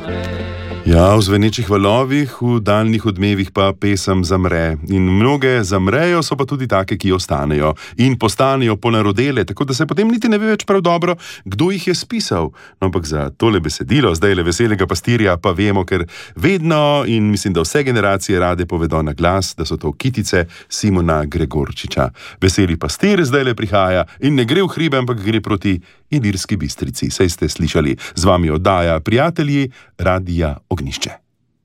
Ja, v zvenečih valovih, v daljnih odmevih pa pesem zamre. In mnoge zamrejo, so pa tudi take, ki ostanejo in postanejo ponarodele, tako da se potem niti ne ve več prav dobro, kdo jih je spisal. No, ampak za tole besedilo, zdajle Veselega pastirja, pa vemo, ker vedno in mislim, da vse generacije rade povedo na glas, da so to kitice Simona Gregorčiča. Veseli pastir zdajle prihaja in ne gre v hribe, ampak gre proti Ilirski Bistrici. Saj ste slišali, z vami oddaja Prijatelji, Radia Ognjišče.